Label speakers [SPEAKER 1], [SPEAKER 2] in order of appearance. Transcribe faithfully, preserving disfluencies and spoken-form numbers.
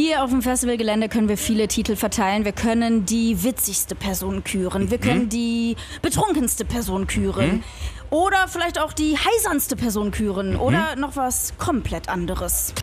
[SPEAKER 1] Hier auf dem Festivalgelände können wir viele Titel verteilen. Wir können die witzigste Person küren. Wir können mhm. die betrunkenste Person küren. Mhm. Oder vielleicht auch die heisernste Person küren. Mhm. Oder noch was komplett anderes.